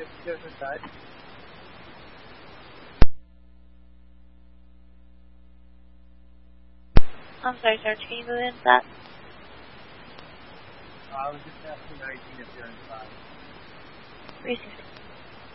if you guys inside. I'm sorry, sir. Can you move in that? I was just asking 19 if you're inside. 360.